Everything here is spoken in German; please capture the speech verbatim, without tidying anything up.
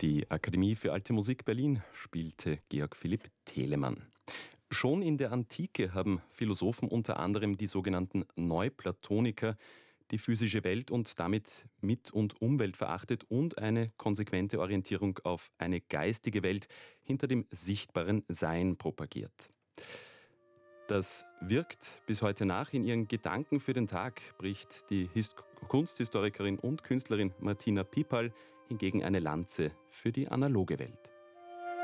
Die Akademie für Alte Musik Berlin spielte Georg Philipp Telemann. Schon in der Antike haben Philosophen unter anderem die sogenannten Neuplatoniker die physische Welt und damit Mit- und Umwelt verachtet und eine konsequente Orientierung auf eine geistige Welt hinter dem sichtbaren Sein propagiert. Das wirkt bis heute nach. In ihren Gedanken für den Tag bricht die Hist- Kunsthistorikerin und Künstlerin Martina Pipal hingegen eine Lanze für die analoge Welt.